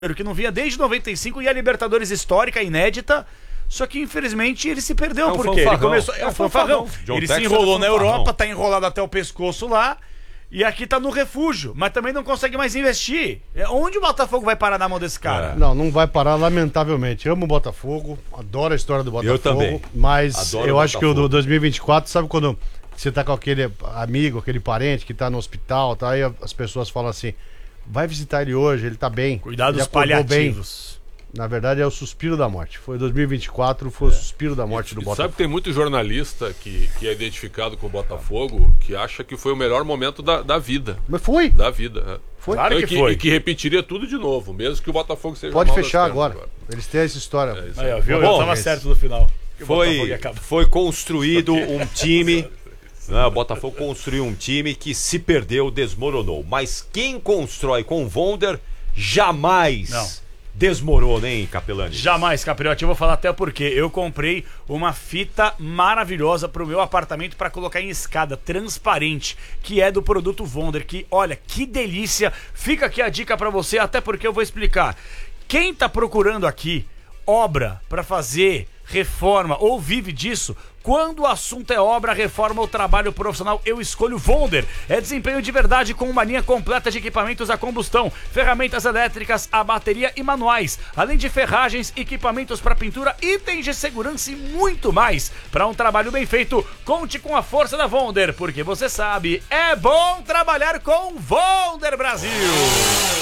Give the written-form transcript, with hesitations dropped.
que não vinha desde 95 e a Libertadores histórica, inédita. Só que infelizmente ele se perdeu, porque ele começou. É um fanfarrão. Ele se enrolou na Europa, tá enrolado até o pescoço lá. E aqui tá no refúgio, mas também não consegue mais investir. Onde o Botafogo vai parar na mão desse cara? Não vai parar, lamentavelmente. Amo o Botafogo, adoro a história do Botafogo. Eu também. Mas eu acho que o do 2024, sabe quando você tá com aquele amigo, aquele parente que tá no hospital, tá? Aí as pessoas falam assim: vai visitar ele hoje, ele tá bem. Cuidado dos paliativos. Bem. Na verdade é o suspiro da morte. Foi 2024, foi o suspiro da morte do Botafogo. Sabe que tem muito jornalista que é identificado com o Botafogo que acha que foi o melhor momento da vida. Mas foi. Da vida. Foi. Claro que foi. E que repetiria tudo de novo, mesmo que o Botafogo seja Pode mal fechar das agora. pernas Eles têm essa história. Aí, viu? Bom, eu tava certo no final. Foi construído um time. O Botafogo construiu um time que se perdeu, desmoronou. Mas quem constrói com o Vonder jamais desmorona, hein, Capelani? Jamais, Capriotti. Eu vou falar até porque eu comprei uma fita maravilhosa pro meu apartamento para colocar em escada, transparente, que é do produto Vonder, que, olha, que delícia. Fica aqui a dica para você, até porque eu vou explicar. Quem tá procurando aqui obra para fazer reforma ou vive disso, quando o assunto é obra, reforma ou trabalho profissional, eu escolho Vonder. É desempenho de verdade com uma linha completa de equipamentos a combustão, ferramentas elétricas, a bateria e manuais, além de ferragens, equipamentos para pintura, itens de segurança e muito mais. Para um trabalho bem feito, conte com a força da Vonder, porque você sabe, é bom trabalhar com Vonder Brasil.